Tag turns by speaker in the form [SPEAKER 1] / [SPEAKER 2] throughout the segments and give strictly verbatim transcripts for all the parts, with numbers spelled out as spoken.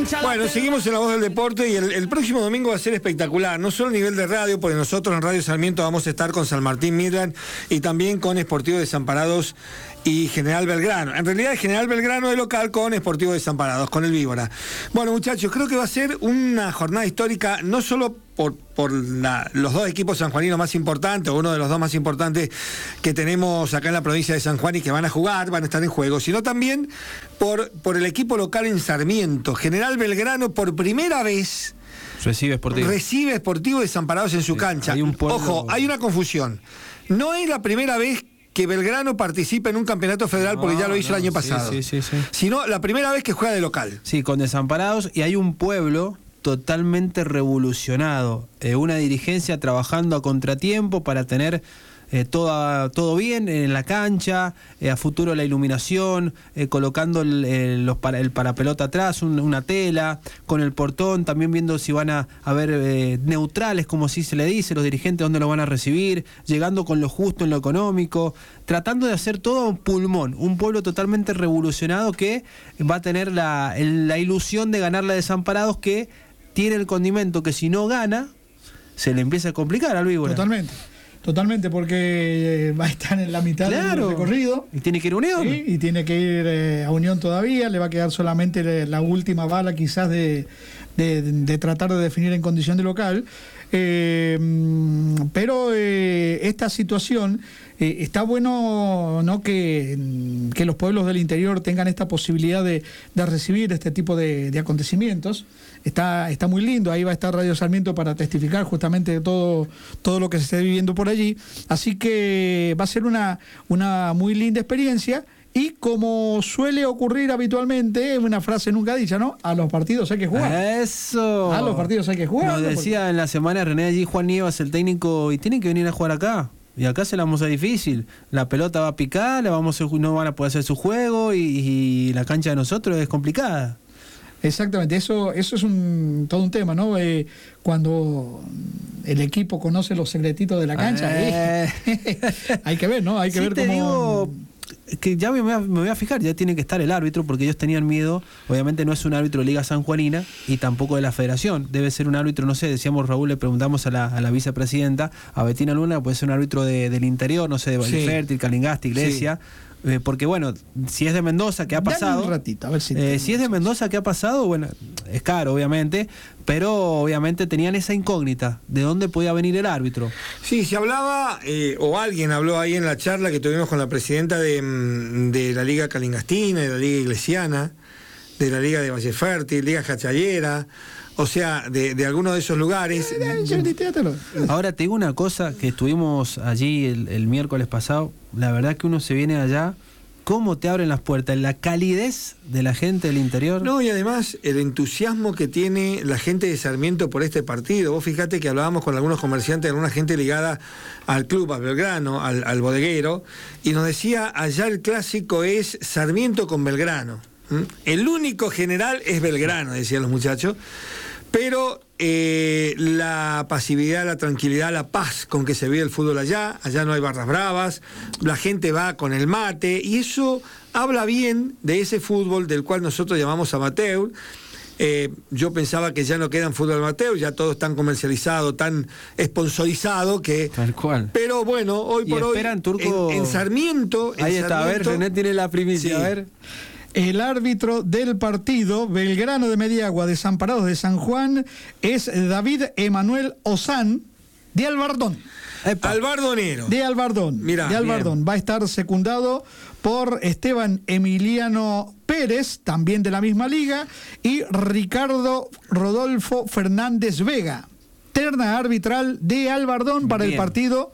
[SPEAKER 1] Bueno, seguimos en La Voz del Deporte y el, el próximo domingo va a ser espectacular, no solo a nivel de radio, porque nosotros en Radio Sarmiento vamos a estar con San Martín Midland y también con Sportivo Desamparados y General Belgrano. En realidad es General Belgrano de local con Sportivo Desamparados, con el Víbora. Bueno, muchachos, creo que va a ser una jornada histórica, no solo por, por la, los dos equipos sanjuaninos más importantes, o uno de los dos más importantes que tenemos acá en la provincia de San Juan y que van a jugar, van a estar en juego, sino también por, por el equipo local en Sarmiento. General Belgrano por primera vez
[SPEAKER 2] recibe Sportivo,
[SPEAKER 1] recibe Sportivo Desamparados en su sí, cancha. Hay un pueblo... Ojo, hay una confusión. No es la primera vez que Belgrano participa en un campeonato federal, porque no, ya lo hizo no, el año pasado, sí, sí, sí, sí. sino la primera vez que juega de local.
[SPEAKER 2] Sí, con Desamparados, y hay un pueblo totalmente revolucionado, eh, una dirigencia trabajando a contratiempo para tener eh, toda, todo bien en la cancha, eh, a futuro la iluminación, eh, colocando el, el, los para, el parapelota atrás, un, una tela, con el portón, también viendo si van a haber eh, neutrales, como si se le dice, los dirigentes dónde lo van a recibir, llegando con lo justo en lo económico, tratando de hacer todo un pulmón, un pueblo totalmente revolucionado que va a tener la, el, la ilusión de ganar la Desamparados, que tiene el condimento que si no gana, se le empieza a complicar al Víbora.
[SPEAKER 3] Totalmente, totalmente, porque va a estar en la mitad claro. del recorrido.
[SPEAKER 2] Y tiene que ir a Unión.
[SPEAKER 3] Sí, y tiene que ir eh, a Unión todavía, le va a quedar solamente la última bala quizás de, de, de tratar de definir en condición de local. Eh, pero eh, esta situación eh, está bueno, ¿no?, que, que los pueblos del interior tengan esta posibilidad de, de recibir este tipo de, de acontecimientos. Está, está muy lindo, ahí va a estar Radio Sarmiento para testificar justamente todo, todo lo que se esté viviendo por allí. Así que va a ser una, una muy linda experiencia. Y como suele ocurrir habitualmente, una frase nunca dicha, ¿no? A los partidos hay que jugar.
[SPEAKER 2] ¡Eso!
[SPEAKER 3] A los partidos hay que jugar.
[SPEAKER 2] Nos decía porque... en la semana René allí, Juan Nievas, el técnico, y tienen que venir a jugar acá. Y acá se la vamos a hacer difícil. La pelota va a picar, la vamos a, no van a poder hacer su juego y, y la cancha de nosotros es complicada.
[SPEAKER 3] Exactamente, eso eso es un todo un tema, ¿no? Eh, cuando el equipo conoce los secretitos de la cancha, eh. Eh, hay que ver, ¿no? Hay que
[SPEAKER 2] sí
[SPEAKER 3] ver
[SPEAKER 2] te
[SPEAKER 3] cómo...
[SPEAKER 2] Digo... que ya me voy, a, me voy a fijar, ya tiene que estar el árbitro, porque ellos tenían miedo. Obviamente no es un árbitro de Liga Sanjuanina y tampoco de la Federación, debe ser un árbitro, no sé, decíamos Raúl, le preguntamos a la, a la vicepresidenta, a Betina Luna, puede ser un árbitro de, del interior, no sé, de Valifértil, sí. Calingasta, Iglesia, sí. eh, porque bueno, si es de Mendoza, ¿qué ha pasado?
[SPEAKER 3] Dame un ratito, a ver si,
[SPEAKER 2] eh, si es de Mendoza, ¿qué ha pasado? Bueno, es caro obviamente, pero obviamente tenían esa incógnita, ¿de dónde podía venir el árbitro?
[SPEAKER 1] Sí, se hablaba, eh, o alguien habló ahí en la charla que tuvimos con la presidenta de, de la Liga Calingastina, de la Liga Iglesiana, de la Liga de Valle Fértil, Liga Jachallera, o sea, de, de algunos de esos lugares.
[SPEAKER 2] Ahora te digo una cosa, que estuvimos allí el, el miércoles pasado, la verdad que uno se viene allá, cómo te abren las puertas, la calidez de la gente del interior.
[SPEAKER 1] No, y además el entusiasmo que tiene la gente de Sarmiento por este partido. Vos fíjate que hablábamos con algunos comerciantes, alguna gente ligada al club, a Belgrano, al, al bodeguero, y nos decía, allá el clásico es Sarmiento con Belgrano. ¿Mm? El único general es Belgrano, decían los muchachos. Pero eh, la pasividad, la tranquilidad, la paz con que se vive el fútbol allá, allá no hay barras bravas, la gente va con el mate, y eso habla bien de ese fútbol del cual nosotros llamamos amateur. Eh, yo pensaba que ya no quedan fútbol amateur, ya todo es tan comercializado, tan sponsorizado que...
[SPEAKER 2] Tal cual.
[SPEAKER 1] Pero bueno, hoy
[SPEAKER 2] y
[SPEAKER 1] por hoy,
[SPEAKER 2] Turco...
[SPEAKER 1] en, en Sarmiento... En
[SPEAKER 2] Ahí está,
[SPEAKER 1] Sarmiento,
[SPEAKER 2] a ver, René tiene la primicia,
[SPEAKER 1] sí.
[SPEAKER 2] a ver...
[SPEAKER 3] El árbitro del partido, Belgrano de Mediagua, Desamparados de San Juan, es David Emanuel Ozán, de Albardón.
[SPEAKER 1] Epa. Albardonero.
[SPEAKER 3] De Albardón.
[SPEAKER 1] Mirá,
[SPEAKER 3] de Albardón. Bien. Va a estar secundado por Esteban Emiliano Pérez, también de la misma liga, y Ricardo Rodolfo Fernández Vega. Terna arbitral de Albardón para Bien. el partido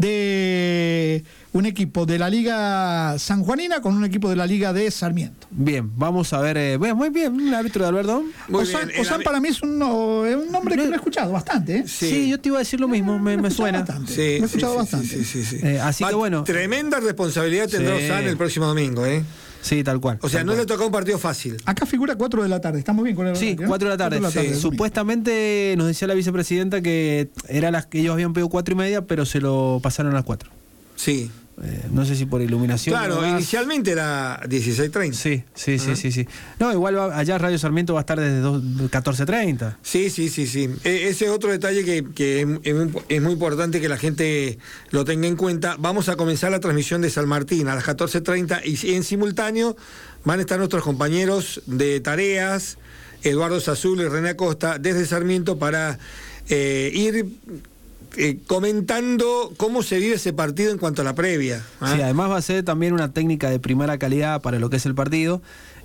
[SPEAKER 3] de un equipo de la Liga Sanjuanina con un equipo de la Liga de Sarmiento.
[SPEAKER 2] Bien, vamos a ver, eh, muy bien, un árbitro de Albardón.
[SPEAKER 3] Ozán, Ozán para mí es un, es un nombre que no he escuchado bastante. ¿eh?
[SPEAKER 2] Sí. sí, yo te iba a decir lo mismo, me, me suena.
[SPEAKER 3] Bastante,
[SPEAKER 1] sí,
[SPEAKER 3] me he escuchado
[SPEAKER 1] sí,
[SPEAKER 3] bastante.
[SPEAKER 1] Sí, sí, sí, sí.
[SPEAKER 2] Eh, así
[SPEAKER 1] Va,
[SPEAKER 2] que bueno.
[SPEAKER 1] Tremenda responsabilidad tendrá sí. Ozán el próximo domingo, ¿eh?
[SPEAKER 2] Sí, tal cual.
[SPEAKER 1] O sea,
[SPEAKER 2] tal
[SPEAKER 1] no
[SPEAKER 2] cual.
[SPEAKER 1] le tocó un partido fácil.
[SPEAKER 3] Acá figura cuatro de la tarde, estamos bien con el
[SPEAKER 2] Sí,
[SPEAKER 3] horario,
[SPEAKER 2] cuatro de la tarde.
[SPEAKER 3] cuatro de la tarde
[SPEAKER 2] Sí. Supuestamente nos decía la vicepresidenta que era las que ellos habían pedido cuatro y media, pero se lo pasaron a las cuatro.
[SPEAKER 1] Sí.
[SPEAKER 2] Eh, no sé si por iluminación.
[SPEAKER 1] Claro,
[SPEAKER 2] ¿verdad?
[SPEAKER 1] inicialmente era dieciséis treinta.
[SPEAKER 2] Sí, sí, sí,
[SPEAKER 1] Ah.
[SPEAKER 2] sí, sí. No, igual va- allá Radio Sarmiento va a estar desde catorce treinta.
[SPEAKER 1] Sí, sí, sí, sí. E- ese es otro detalle que, que es, es muy- es muy importante que la gente lo tenga en cuenta. Vamos a comenzar la transmisión de San Martín a las catorce treinta y en simultáneo van a estar nuestros compañeros de tareas, Eduardo Sazul y René Acosta, desde Sarmiento para eh, ir eh, comentando cómo se vive ese partido en cuanto a la previa. ¿ah?
[SPEAKER 2] Sí, además va a ser también una técnica de primera calidad para lo que es el partido.